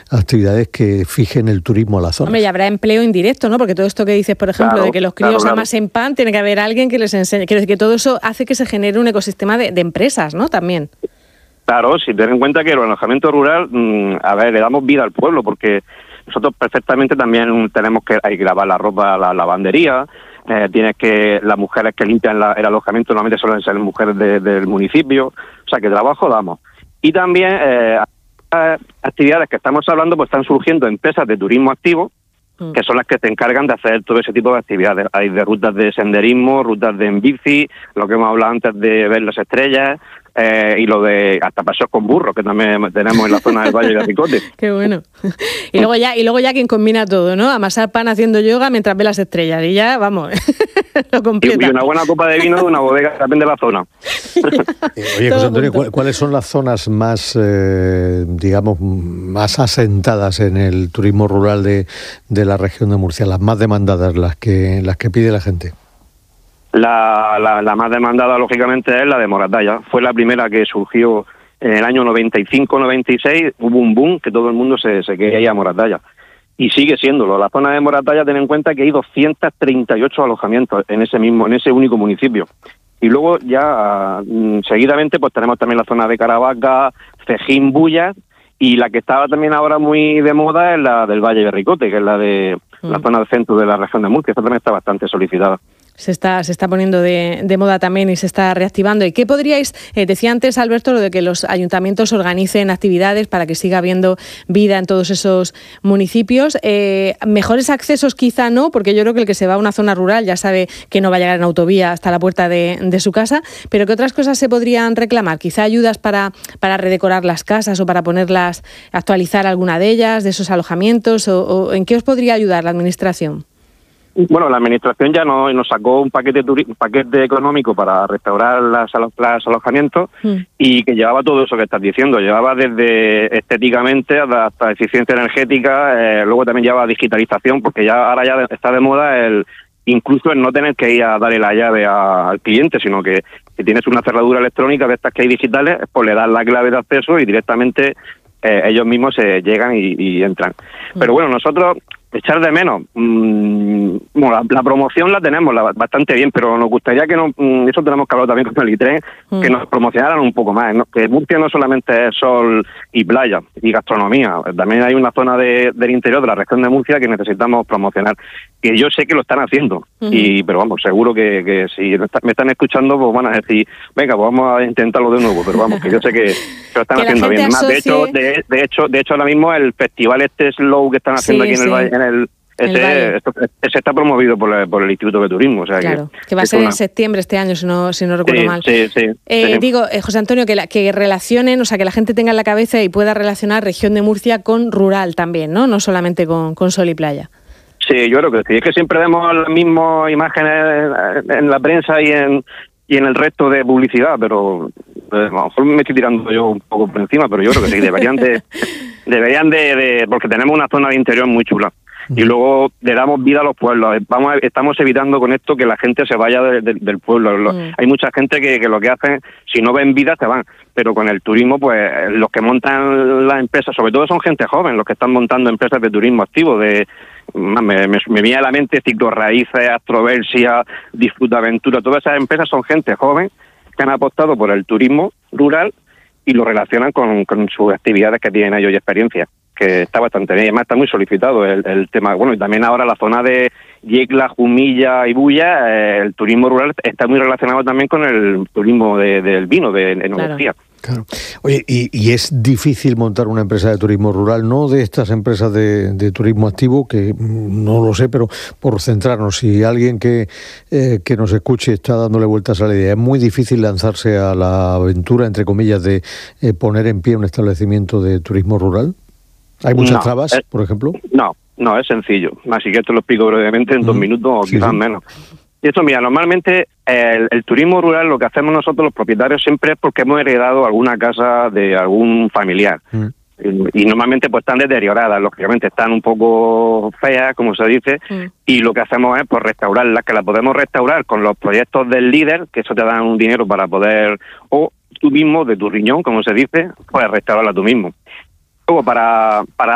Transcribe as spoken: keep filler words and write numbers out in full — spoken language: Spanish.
actividades que fijen el turismo a la zona. Hombre, y habrá empleo indirecto, ¿no? Porque todo esto que dices, por ejemplo, Claro, de que los críos claro, claro. amasen pan, tiene que haber alguien que les enseñe. Quiero decir que todo eso hace que se genere un ecosistema de, de empresas, ¿no? También. Claro, si ten en cuenta que el alojamiento rural, mmm, a ver, le damos vida al pueblo, porque nosotros perfectamente también tenemos que, hay que lavar la ropa, la lavandería, eh, tienes que, las mujeres que limpian la, el alojamiento normalmente suelen ser mujeres de, del municipio, o sea que trabajo damos. Y también eh, actividades que estamos hablando, pues están surgiendo empresas de turismo activo, mm. que son las que se encargan de hacer todo ese tipo de actividades. Hay de rutas de senderismo, rutas de en bici, lo que hemos hablado antes de ver las estrellas, Eh, y lo de hasta paseos con burros que también tenemos en la zona del Valle de Ricote. Qué bueno. Y luego ya y luego ya quien combina todo, ¿no? Amasar pan haciendo yoga mientras ve las estrellas y ya, vamos, lo completa. Y, y una buena copa de vino de una bodega también de la zona. Eh, oye, José Antonio, ¿cuáles son las zonas más, eh, digamos, más asentadas en el turismo rural de, de la región de Murcia, las más demandadas, las que las que pide la gente? La, la, la más demandada, lógicamente, es la de Moratalla. Fue la primera que surgió en el año noventa y cinco noventa y seis. Hubo un boom que todo el mundo se, se quería ir a Moratalla. Y sigue siéndolo. La zona de Moratalla, ten en cuenta que hay doscientos treinta y ocho alojamientos en ese mismo, en ese único municipio. Y luego ya, mm, seguidamente, pues tenemos también la zona de Caravaca, Cejín, Bullas, y la que estaba también ahora muy de moda es la del Valle de Ricote, que es la de mm. la zona del centro de la región de Murcia. Esta también está bastante solicitada. Se está, se está poniendo de, de moda también y se está reactivando. ¿Y qué podríais, eh, decía antes Alberto, lo de que los ayuntamientos organicen actividades para que siga habiendo vida en todos esos municipios? Eh, mejores accesos quizá no, porque yo creo que el que se va a una zona rural ya sabe que no va a llegar en autovía hasta la puerta de, de su casa, pero ¿qué otras cosas se podrían reclamar? Quizá ayudas para, para redecorar las casas o para ponerlas, actualizar alguna de ellas, de esos alojamientos, o, o ¿en qué os podría ayudar la Administración? Bueno, la Administración ya nos, nos sacó un paquete turi- un paquete económico para restaurar las, los alojamientos mm. y que llevaba todo eso que estás diciendo. Llevaba desde estéticamente hasta eficiencia energética, eh, luego también llevaba digitalización, porque ya ahora ya está de moda el incluso el no tener que ir a darle la llave a, al cliente, sino que si tienes una cerradura electrónica de estas que hay digitales, pues le das la clave de acceso y directamente eh, ellos mismos se llegan y, y entran. Mm. Pero bueno, nosotros... echar de menos, mmm, bueno, la, la promoción la tenemos la, bastante bien, pero nos gustaría que no, mmm, eso tenemos que hablar también con el I T R E, mm. que nos promocionaran un poco más, ¿no? Que Murcia no solamente es sol y playa y gastronomía, también hay una zona de, del interior de la región de Murcia que necesitamos promocionar, que yo sé que lo están haciendo, mm. y pero vamos, seguro que, que si me están escuchando, pues van a decir, venga, pues vamos a intentarlo de nuevo, pero vamos, que yo sé que, que lo están que haciendo bien. Asocie... De hecho, de, de hecho, de hecho ahora mismo el festival este Slow que están haciendo sí, aquí en sí. el Valle, en el ese, esto, ese está promovido por, la, por el Instituto de Turismo, o sea claro, que, que va a ser una... en septiembre este año, si no si no recuerdo sí, mal. Sí, sí, eh, sí. Digo, eh, José Antonio, que, la, que relacionen, o sea, que la gente tenga en la cabeza y pueda relacionar región de Murcia con rural también, ¿no? No solamente con, con sol y playa. Sí, yo creo que sí. Es que siempre vemos las mismas imágenes en la prensa y en y en el resto de publicidad, pero eh, a lo mejor me estoy tirando yo un poco por encima, pero yo creo que sí, deberían de, deberían de, de porque tenemos una zona de interior muy chula. Y luego le damos vida a los pueblos. Vamos, estamos evitando con esto que la gente se vaya de, de, del pueblo. Mm. Hay mucha gente que, que lo que hacen, si no ven vida, se van. Pero con el turismo, pues los que montan las empresas, sobre todo son gente joven, los que están montando empresas de turismo activo, de me, me, me viene a la mente Ciclorraíces, Astroversia, Disfrutaventura, todas esas empresas son gente joven que han apostado por el turismo rural y lo relacionan con, con sus actividades que tienen ellos y experiencia, que está bastante bien. Además está muy solicitado el, el tema. Bueno, y también ahora la zona de Yecla, Jumilla y Bulla, eh, el turismo rural está muy relacionado también con el turismo de, del vino, de enología. Claro. Claro. Oye, y, y es difícil montar una empresa de turismo rural, no de estas empresas de, de turismo activo, que no lo sé, pero por centrarnos, si alguien que, eh, que nos escuche está dándole vueltas a la idea, es muy difícil lanzarse a la aventura, entre comillas, de eh, poner en pie un establecimiento de turismo rural. ¿Hay muchas no, trabas, es, por ejemplo? No, no, es sencillo. Así que esto lo explico brevemente en mm, dos minutos o sí, quizás sí. menos. Y esto, mira, normalmente el, el turismo rural, lo que hacemos nosotros los propietarios siempre es porque hemos heredado alguna casa de algún familiar. Mm. Y, y normalmente pues están deterioradas, lógicamente están un poco feas, como se dice, mm. y lo que hacemos es pues restaurarlas, que las podemos restaurar con los proyectos del líder, que eso te dan un dinero para poder, o tú mismo, de tu riñón, como se dice, puedes restaurarla tú mismo. Luego, para, para